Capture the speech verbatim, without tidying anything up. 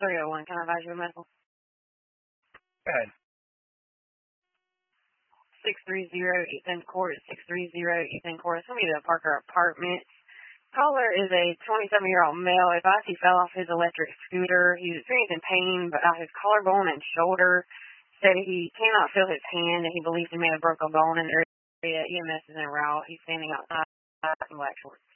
three oh one. Can I advise you of medical? Go ahead. six three zero East End Court, six three zero East End Court. It's going to be the Parker Apartments. Caller is a twenty-seven-year-old male. Advised he fell off his electric scooter. He's experiencing pain but uh, his collarbone and shoulder. Said he cannot feel his hand, and he believes he may have broke a bone in the area. E M S is en route. He's standing outside in black shorts.